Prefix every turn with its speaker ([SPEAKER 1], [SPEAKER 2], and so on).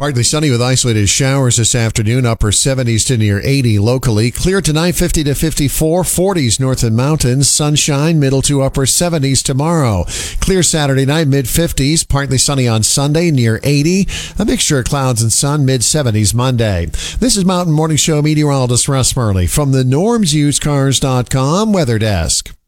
[SPEAKER 1] Partly sunny with isolated showers this afternoon, upper 70s to near 80 locally. Clear tonight, 50 to 54, 40s north and mountains. Sunshine, middle to upper 70s tomorrow. Clear Saturday night, mid-50s. Partly sunny on Sunday, near 80. A mixture of clouds and sun, mid-70s Monday. This is Mountain Morning Show meteorologist Russ Murley from the NormsUseCars.com Weather Desk.